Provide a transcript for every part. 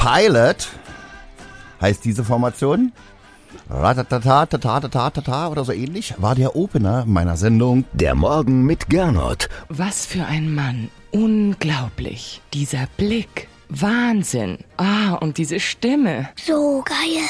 Pilot heißt diese Formation. Ratatatatatatata oder so ähnlich war der Opener meiner Sendung Der Morgen mit Gernot. Was für ein Mann. Unglaublich. Dieser Blick. Wahnsinn. Und diese Stimme. So geil.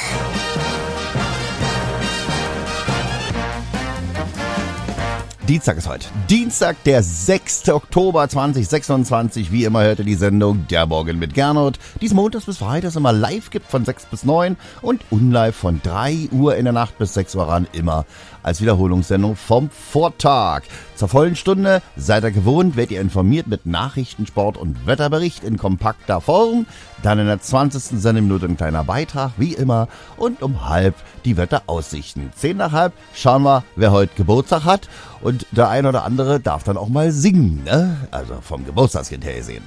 Dienstag ist heute. Dienstag, der 6. Oktober 2026. Wie immer hört ihr die Sendung Der Morgen mit Gernot, die es montags bis freitags immer live gibt von 6 bis 9 und unlive von 3 Uhr in der Nacht bis 6 Uhr ran, immer als Wiederholungssendung vom Vortag. Zur vollen Stunde, seid ihr gewohnt, werdet ihr informiert mit Nachrichten, Sport und Wetterbericht in kompakter Form. Dann in der 20. Sendeminute ein kleiner Beitrag, wie immer. Und um halb die Wetteraussichten. 10 nach halb schauen wir, wer heute Geburtstag hat. Und der ein oder andere darf dann auch mal singen, ne? Also vom Geburtstagskind her sehen.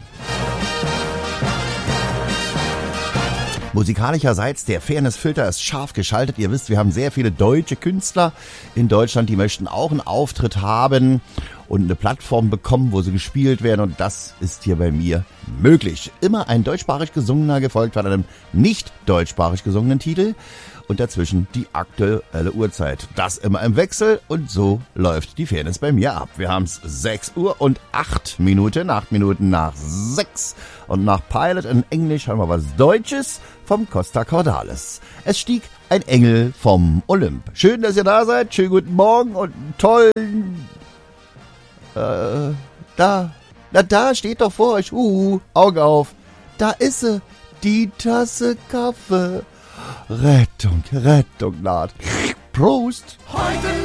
Musikalischerseits, der Fairness-Filter ist scharf geschaltet. Ihr wisst, wir haben sehr viele deutsche Künstler in Deutschland, die möchten auch einen Auftritt haben und eine Plattform bekommen, wo sie gespielt werden. Und das ist hier bei mir möglich. Immer ein deutschsprachig gesungener, gefolgt von einem nicht deutschsprachig gesungenen Titel. Und dazwischen die aktuelle Uhrzeit. Das immer im Wechsel und so läuft die Fairness bei mir ab. Wir haben es 6 Uhr und 8 Minuten, 8 Minuten nach 6. Und nach Pilot in Englisch haben wir was Deutsches vom Costa Cordalis. Es stieg ein Engel vom Olymp. Schön, dass ihr da seid. Schönen guten Morgen und einen tollen... Da steht doch vor euch. Auge auf. Da ist sie. Die Tasse Kaffee. Rettung naht. Prost! Heute